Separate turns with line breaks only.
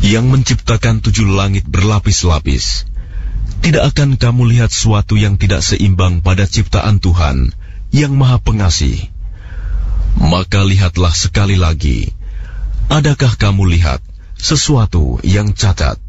yang menciptakan 7 langit berlapis-lapis, tidak akan kamu lihat suatu yang tidak seimbang pada ciptaan Tuhan yang Maha Pengasih. Maka lihatlah sekali lagi, adakah kamu lihat sesuatu yang cacat?